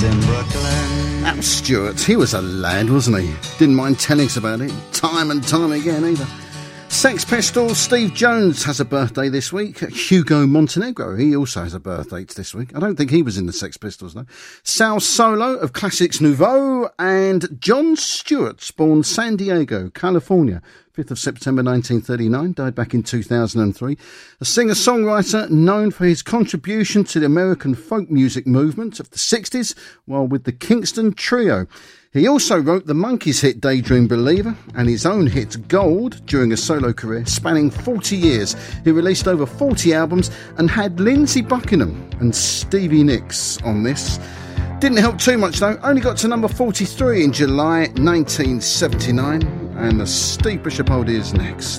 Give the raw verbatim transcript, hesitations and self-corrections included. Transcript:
streets in Brooklyn. Al Stewart, he was a lad, wasn't he? Didn't mind telling us about it, time and time again either. Sex Pistols, Steve Jones has a birthday this week. Hugo Montenegro, he also has a birthday this week. I don't think he was in the Sex Pistols, though. Sal Solo of Classics Nouveau, and John Stewart, born San Diego, California, fifth of September nineteen thirty-nine, died back in two thousand three. A singer-songwriter known for his contribution to the American folk music movement of the sixties, while with the Kingston Trio. He also wrote the Monkees hit Daydream Believer and his own hit Gold during a solo career spanning forty years. He released over forty albums and had Lindsey Buckingham and Stevie Nicks on this. Didn't help too much though, only got to number forty-three in July nineteen seventy-nine, and the Steve Bishop oldie is next.